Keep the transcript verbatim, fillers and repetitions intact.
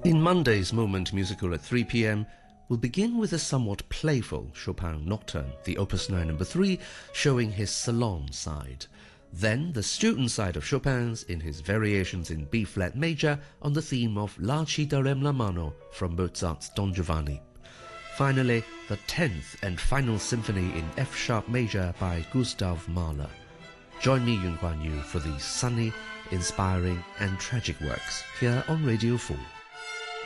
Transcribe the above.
In Monday's Moment Musical at three p m, we'll begin with a somewhat playful Chopin Nocturne, the Opus nine number three, showing his salon side. Then the student side of Chopin's in his variations in B-flat major on the theme of La ci darem la mano from Mozart's Don Giovanni. Finally, the tenth and final symphony in F-sharp major by Gustav Mahler. Join me, Yun Guan Yu, for these sunny, inspiring and tragic works here on Radio four.